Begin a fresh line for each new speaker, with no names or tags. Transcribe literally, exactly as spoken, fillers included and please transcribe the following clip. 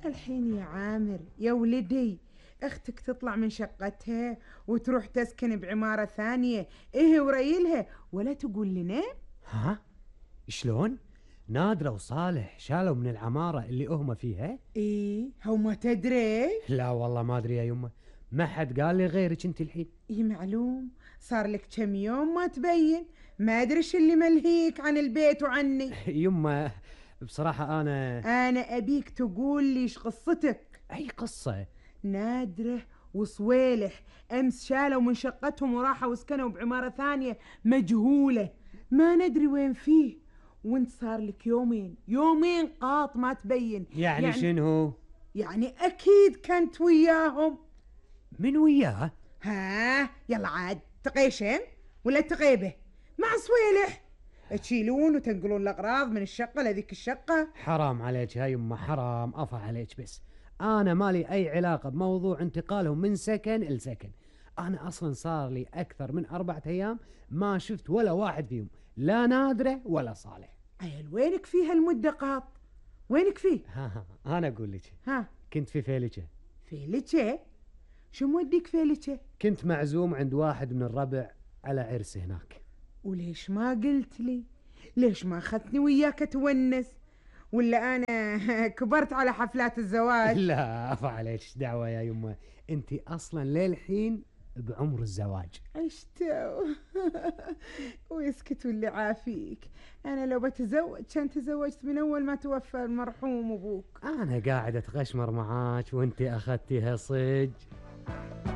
الحين يا عامر يا ولدي، اختك تطلع من شقتها وتروح تسكن بعمارة ثانية، ايه وريلها ولا تقول لنا؟
ها؟ شلون؟ نادرة وصالح شالوا من العمارة اللي هم فيها؟
ايه هو ما تدري؟
لا والله ما ادري يا يمه، ما حد قال لي غيرك انت الحين.
ايه معلوم، صار لك كم يوم ما تبين، ما ادري ايش اللي ملهيك عن البيت وعني.
يمه بصراحة انا
انا ابيك تقول لي ايش قصتك.
اي قصة؟
نادرة وصويلح امس شالوا من شقتهم وراحوا وسكنوا بعمارة ثانية مجهولة، ما ندري وين فيه، وانت صار لك يومين يومين قاط ما تبين.
يعني, يعني شنو؟
يعني اكيد كنت وياهم.
من وياه؟
ها يلا عاد تقيشن ولا تغيبه مع صويلح، تشيلون وتنقلون الاغراض من الشقة لذيك الشقة.
حرام عليك يا يمه، حرام، افا عليك، بس انا مالي اي علاقة بموضوع انتقالهم من سكن لسكن. انا اصلا صار لي اكثر من اربعة ايام ما شفت ولا واحد فيهم، لا نادرة ولا صالح.
عيل وينك فيه هالمدة قاط؟ وينك فيه؟
ها ها انا اقول لك،
ها
كنت في فيلجة.
فيلجة؟ شو موديك فيلجة؟
كنت معزوم عند واحد من الربع على عرس هناك.
وليش ما قلت لي؟ ليش ما اخذتني وياك تونس؟ ولا انا كبرت على حفلات الزواج؟
لا افا عليك دعوة يا يمه، انت اصلا للحين بعمر الزواج.
عشتو ويسكت واللي عافيك، انا لو بتزوج كان تزوجت من اول ما توفى المرحوم ابوك.
انا قاعد اتغشمر معاك وانت اخذتيها صج.